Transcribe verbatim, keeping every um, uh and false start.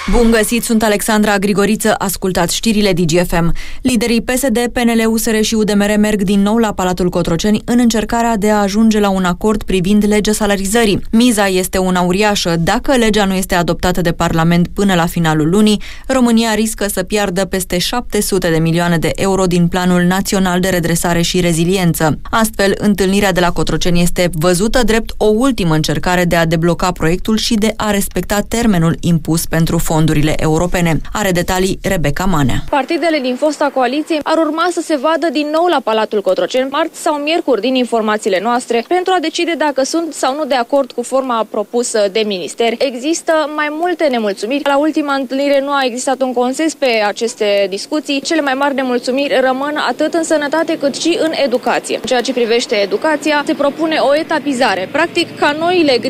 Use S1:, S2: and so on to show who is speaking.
S1: Bun găsit, sunt Alexandra Grigoriță, ascultați știrile Digi F M. Liderii P S D, P N L, U S R și U D M R merg din nou la Palatul Cotroceni în încercarea de a ajunge la un acord privind legea salarizării. Miza este una uriașă. Dacă legea nu este adoptată de Parlament până la finalul lunii, România riscă să piardă peste șapte sute de milioane de euro din Planul Național de Redresare și Reziliență. Astfel, întâlnirea de la Cotroceni este văzută drept o ultimă încercare de a debloca proiectul și de a respecta termenul impus pentru fondurile europene. Are detalii Rebecca Manea.
S2: Partidele din fosta coaliție ar urma să se vadă din nou la Palatul Cotroceni, marți sau miercuri din informațiile noastre, pentru a decide dacă sunt sau nu de acord cu forma propusă de minister. Există mai multe nemulțumiri. La ultima întâlnire nu a existat un consens pe aceste discuții. Cele mai mari nemulțumiri rămân atât în sănătate cât și în educație. În ceea ce privește educația, se propune o etapizare. Practic, ca noile